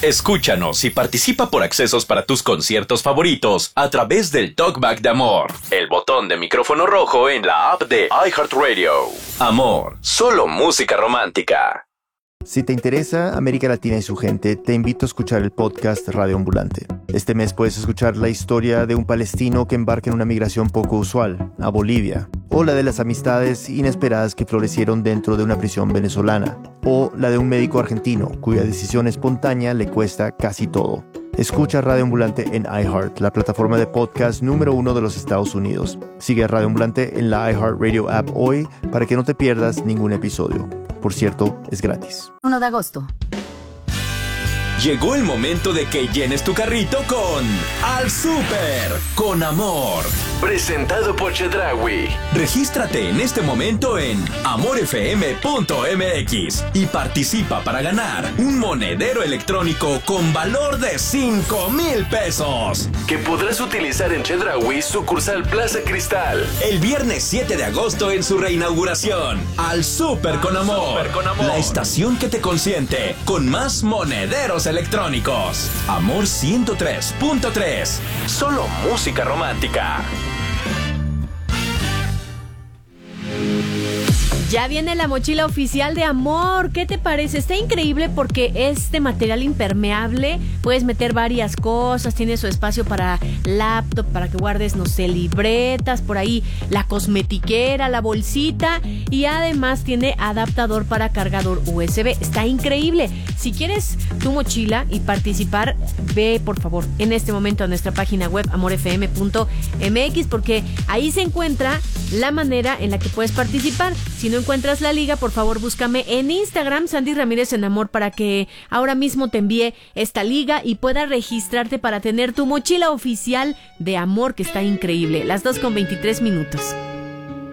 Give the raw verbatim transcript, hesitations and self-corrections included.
Escúchanos y participa por accesos para tus conciertos favoritos a través del Talkback de Amor, el botón de micrófono rojo en la app de iHeartRadio. Amor, solo música romántica. Si te interesa América Latina y su gente, te invito a escuchar el podcast Radio Ambulante. Este mes puedes escuchar la historia de un palestino que embarca en una migración poco usual, a Bolivia, o la de las amistades inesperadas que florecieron dentro de una prisión venezolana, o la de un médico argentino cuya decisión espontánea le cuesta casi todo. Escucha Radio Ambulante en iHeart, la plataforma de podcast número uno de los Estados Unidos. Sigue a Radio Ambulante en la iHeartRadio app hoy para que no te pierdas ningún episodio. Por cierto, es gratis. uno de agosto. Llegó el momento de que llenes tu carrito con Al Súper con Amor. Presentado por Chedraui. Regístrate en este momento en amor f m punto m x y participa para ganar un monedero electrónico con valor de cinco mil pesos que podrás utilizar en Chedraui sucursal Plaza Cristal el viernes siete de agosto en su reinauguración. Al Súper con Amor, con Amor, la estación que te consiente con más monederos electrónicos. Amor ciento tres punto tres. Solo música romántica. Ya viene la mochila oficial de Amor. ¿Qué te parece? Está increíble porque es de material impermeable. Puedes meter varias cosas. Tiene su espacio para laptop, para que guardes, no sé, libretas, por ahí la cosmetiquera, la bolsita. Y además tiene adaptador para cargador U S B. Está increíble. Si quieres tu mochila y participar, ve por favor en este momento a nuestra página web amor f m punto m x porque ahí se encuentra la manera en la que puedes participar. Si no encuentras la liga, por favor búscame en Instagram, Sandy Ramírez en Amor, para que ahora mismo te envíe esta liga y puedas registrarte para tener tu mochila oficial de Amor, que está increíble. Las dos con veintitrés minutos.